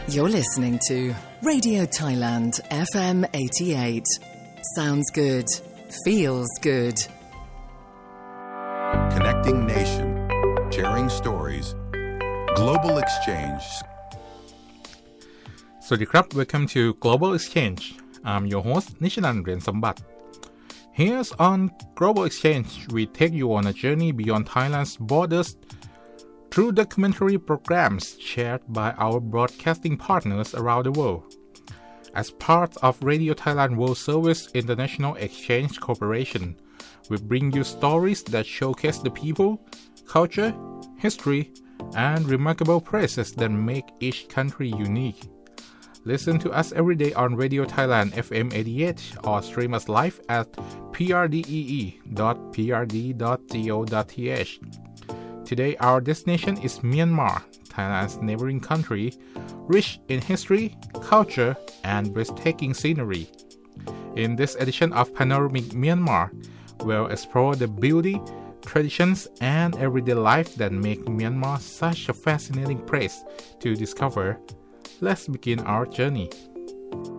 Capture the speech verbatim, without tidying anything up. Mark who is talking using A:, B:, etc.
A: You're listening to Radio Thailand เอฟ เอ็ม eighty-eight. Sounds good. Feels good.
B: Connecting nation. Sharing stories. Global exchange.
C: สวัสดีครับ Welcome to Global Exchange. I'm your host นิชนันท์ เรียนสมบัติ Here's on Global Exchange, we take you on a journey beyond Thailand's borders through documentary programs shared by our broadcasting partners around the world. As part of Radio Thailand World Service International Exchange Corporation, we bring you stories that showcase the people, culture, history, and remarkable places that make each country unique. Listen to us every day on Radio Thailand เอฟ เอ็ม eighty-eight or stream us live at p r d e e dot p r d dot go dot t h. Today our destination is Myanmar, Thailand's neighboring country, rich in history, culture, and breathtaking scenery. In this edition of Panoramic Myanmar, we'll explore the beauty, traditions, and everyday life that make Myanmar such a fascinating place to discover. Let's begin our journey.